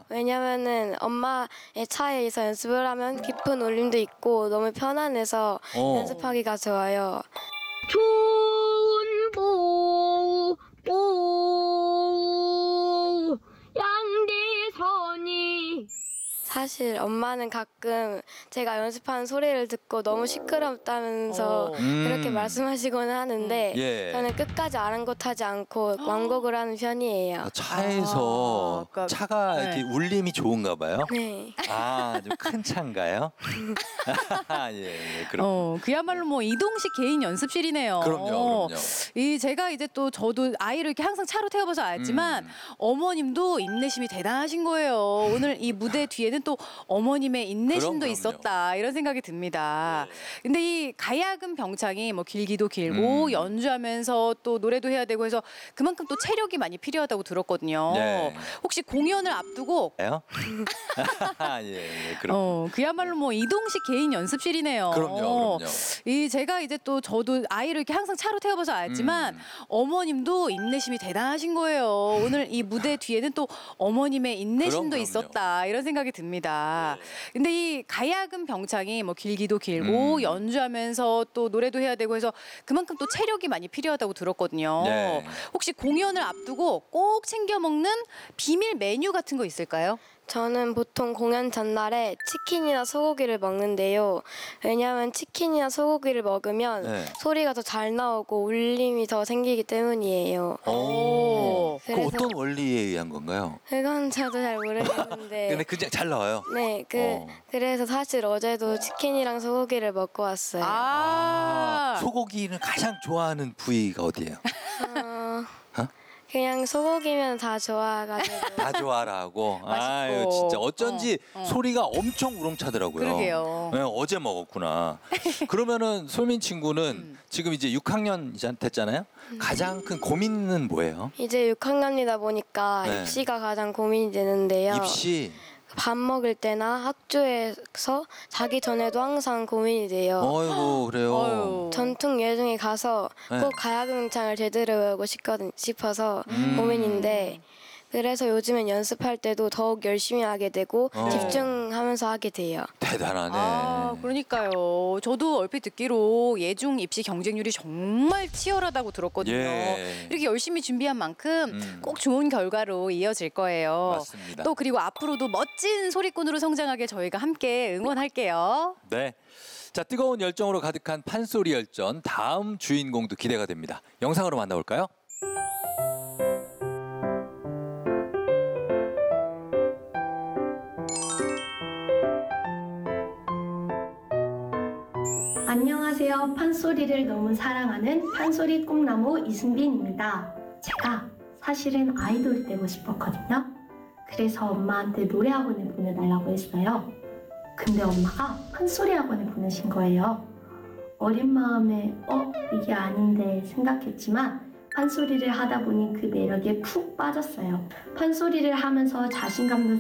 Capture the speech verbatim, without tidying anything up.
왜냐면은 엄마의 차에서 연습을 하면 깊은 울림도 있고 너무 편안해서 어. 연습하기가 좋아요. 좋은 보우 보우 양대선이. 사실 엄마는 가끔 제가 연습하는 소리를 듣고 너무 시끄럽다면서 어. 그렇게 음. 말씀하시곤 하는데 예. 저는 끝까지 아랑곳하지 않고 완곡을 하는 편이에요. 아, 차에서 아, 그러니까- 차가 이렇게 네. 울림이 좋은가 봐요. 네. 아, 좀 큰 차인가요? 예, 예, 그렇 어, 그야말로 뭐 이동식 개인 연습실이네요. 그럼요, 그럼요. 이 제가 이제 또 저도 아이를 이렇게 항상 차로 태워봐서 알지만 음. 어머님도 인내심이 대단하신 거예요. 오늘 이 무대 뒤에는 또 어머님의 인내심도 그럼, 그럼요. 있었다 이런 생각이 듭니다. 네. 근데 이 가야금 병창이 뭐 길기도 길고 음. 연주하면서 또 노래도 해야 되고 해서 그만큼 또 체력이 많이 필요하다고 들었거든요. 네. 혹시 공연을 앞두고 요 예, 예, 그렇 어, 그야말로 뭐 이동식 개인 연습실이네요. 그럼요, 그럼요. 이 제가 이제 또 저도 아이를 이렇게 항상 차로 태워봐서 알지만 음. 어머님도 인내심이 대단하신 거예요. 오늘 이 무대 뒤에는 또 어머님의 인내심도 그럼, 그럼요. 있었다 이런 생각이 듭니다. 네. 근데 이 가야금 병창이 뭐 길기도 길고 음. 연주하면서 또 노래도 해야 되고 해서 그만큼 또 체력이 많이 필요하다고 들었거든요. 네. 혹시 공연을 앞두고 꼭 챙겨 먹는 비밀 메뉴 같은 거 있을까요? 저는 보통 공연 전날에 치킨이나 소고기를 먹는데요. 왜냐하면 치킨이나 소고기를 먹으면 네. 소리가 더 잘 나오고 울림이 더 생기기 때문이에요. 오. 그 그래서- 어떤 원리에 의한 건가요? 그건 저도 잘 모르겠는데. 근데 그냥 잘 나와요. 네, 그 어. 그래서 사실 어제도 치킨이랑 소고기를 먹고 왔어요. 아, 소고기는 가장 좋아하는 부위가 어디예요? 어, 어? 그냥 소고기면 다 좋아가지고. 다 좋아라고. 맛있고. 아유 진짜 어쩐지 어, 어. 소리가 엄청 우렁차더라고요. 그러게요. 네, 어제 먹었구나. 그러면은 솔민 친구는 음. 지금 이제 육 학년 됐잖아요. 가장 큰 고민은 뭐예요? 이제 육 학년이다 보니까 네. 입시가 가장 고민이 되는데요. 입시. 밥 먹을 때나 학교에서 자기 전에도 항상 고민이 돼요. 어이구 그래요. 어휴. 전통 예중에 가서 네. 꼭 가야금창을 제대로 외우고 싶거든, 싶어서 음. 고민인데 그래서 요즘엔 연습할 때도 더욱 열심히 하게 되고 어. 집중하면서 하게 돼요. 대단하네. 아, 그러니까요. 저도 얼핏 듣기로 예중 입시 경쟁률이 정말 치열하다고 들었거든요. 예. 이렇게 열심히 준비한 만큼 음. 꼭 좋은 결과로 이어질 거예요. 맞습니다. 또 그리고 앞으로도 멋진 소리꾼으로 성장하길 저희가 함께 응원할게요. 네. 자 뜨거운 열정으로 가득한 판소리 열전 다음 주인공도 기대가 됩니다. 영상으로 만나볼까요? 안녕하세요. 판소리를 너무 사랑하는 판소리 꿈나무 이승빈입니다. 제가 사실은 아이돌이 되고 싶었거든요. 그래서 엄마한테 노래학원에 보내달라고 했어요. 근데 엄마가 판소리 학원에 보내신 거예요. 어린 마음에 어? 이게 아닌데 생각했지만 판소리를 하다 보니 그 매력에 푹 빠졌어요. 판소리를 하면서 자신감도